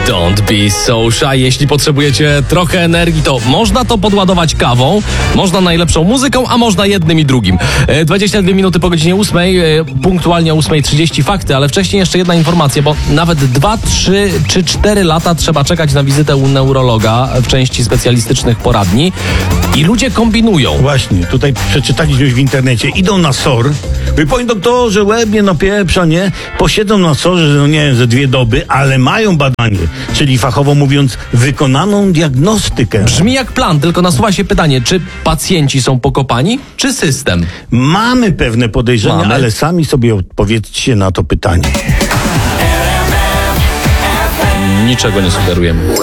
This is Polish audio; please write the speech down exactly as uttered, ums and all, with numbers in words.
Don't be so shy. Jeśli potrzebujecie trochę energii, to można to podładować kawą, można najlepszą muzyką, a można jednym i drugim. dwadzieścia dwie minuty po godzinie ósmej, punktualnie o ósmej trzydzieści fakty, ale wcześniej jeszcze jedna informacja, bo nawet dwa, trzy czy cztery lata trzeba czekać na wizytę u neurologa w części specjalistycznych poradni i ludzie kombinują. Właśnie, tutaj przeczytaliśmy już w internecie, idą na S O R, i panie doktorze, łeb mnie no pieprza, nie? Posiedzą na S O R, no nie wiem, ze dwie doby, ale mają badanie, czyli fachowo mówiąc, wykonaną diagnostykę. Brzmi jak plan, tylko nasuwa się pytanie, czy pacjenci są pokopani, czy system? Mamy pewne podejrzenia, Mamy. ale sami sobie odpowiedzcie na to pytanie. Niczego nie sugerujemy.